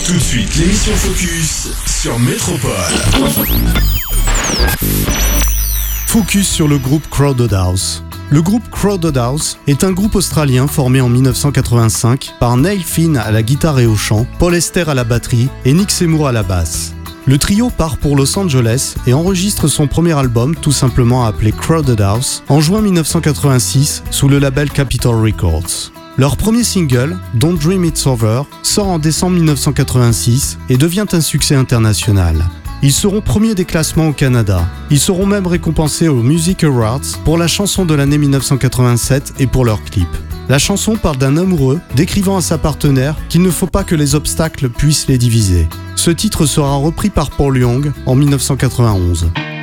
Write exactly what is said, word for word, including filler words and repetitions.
Tout de suite, l'émission Focus sur Métropole. Focus sur le groupe Crowded House. Le groupe Crowded House est un groupe australien formé en dix-neuf cent quatre-vingt-cinq par Neil Finn à la guitare et au chant, Paul Hester à la batterie et Nick Seymour à la basse. Le trio part pour Los Angeles et enregistre son premier album, tout simplement appelé Crowded House, en juin dix-neuf cent quatre-vingt-six sous le label Capitol Records. Leur premier single, Don't Dream It's Over, sort en décembre dix-neuf cent quatre-vingt-six et devient un succès international. Ils seront premiers des classements au Canada. Ils seront même récompensés aux Music Awards pour la chanson de l'année dix-neuf cent quatre-vingt-sept et pour leur clip. La chanson parle d'un amoureux décrivant à sa partenaire qu'il ne faut pas que les obstacles puissent les diviser. Ce titre sera repris par Paul Young en dix-neuf cent quatre-vingt-onze.